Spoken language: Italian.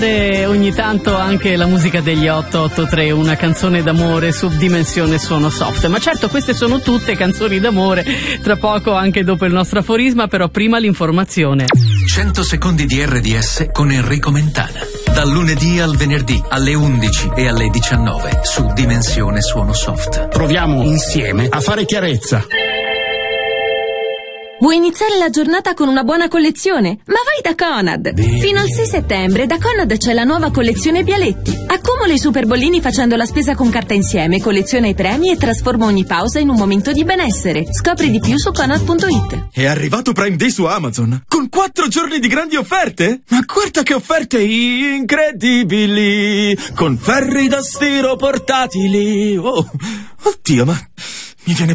Ogni tanto anche la musica degli 883, una canzone d'amore su Dimensione Suono Soft. Ma certo, queste sono tutte canzoni d'amore, tra poco anche dopo il nostro aforisma, però prima l'informazione. 100 secondi di RDS con Enrico Mentana. Dal lunedì al venerdì alle 11 e alle 19 su Dimensione Suono Soft. Proviamo insieme a fare chiarezza. Vuoi iniziare la giornata con una buona collezione? Ma vai da Conad! Fino al 6 settembre da Conad c'è la nuova collezione Bialetti. Accumula i super bollini facendo la spesa con carta insieme, colleziona i premi e trasforma ogni pausa in un momento di benessere. Scopri di più su Conad.it. È arrivato Prime Day su Amazon con 4 giorni di grandi offerte? Ma guarda che offerte incredibili! Con ferri da stiro portatili! Oh, oddio, ma mi viene